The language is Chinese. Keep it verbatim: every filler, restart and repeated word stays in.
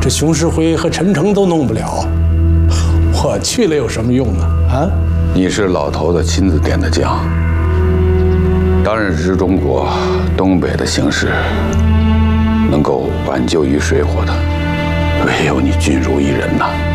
这熊式辉和陈诚都弄不了，我去了有什么用呢？啊？ 你是老头子亲自点的将，当然是中国东北的形势能够挽救于水火的，唯有你君如一人呐。